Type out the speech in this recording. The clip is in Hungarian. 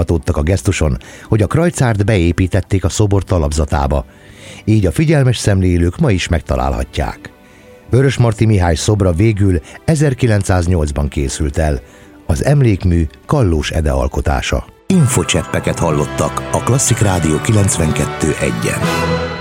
meghatódtak a gesztuson, hogy a krajcárt beépítették a szobor talapzatába, így a figyelmes szemlélők ma is megtalálhatják. Vörösmarty Mihály szobra végül 1908-ban készült el, az emlékmű Kallós Ede alkotása. Infocseppeket hallottak a Klasszik Rádió 92.1-en.